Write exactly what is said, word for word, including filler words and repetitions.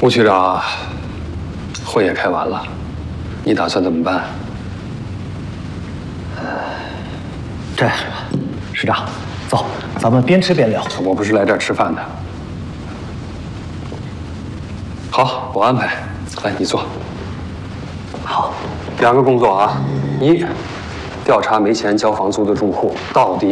吴局长，会也开完了，你打算怎么办？ 这样，师长，走，咱们边吃边聊。 我不是来这儿吃饭的。好，我安排。来，你坐。 好， 两个工作啊，一，调查没钱交房租的住户到底